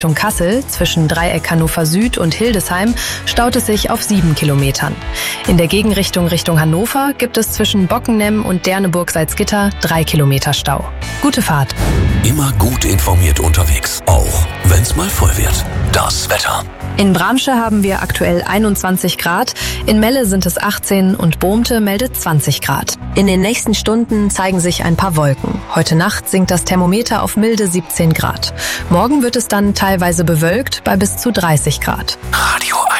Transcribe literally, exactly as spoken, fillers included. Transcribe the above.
Richtung Kassel zwischen Dreieck Hannover Süd und Hildesheim staut es sich auf sieben Kilometern. In der Gegenrichtung Richtung Hannover gibt es zwischen Bockenem und Derneburg-Salzgitter drei Kilometer Stau. Gute Fahrt. Immer gut informiert unterwegs, auch wenn's mal voll wird. Das Wetter. In Bramsche haben wir aktuell einundzwanzig Grad, in Melle sind es achtzehn und Bohmte meldet zwanzig Grad. In den nächsten Stunden zeigen sich ein paar Wolken. Heute Nacht sinkt das Thermometer auf milde siebzehn Grad. Morgen wird es dann teilweise bewölkt bei bis zu dreißig Grad. Radio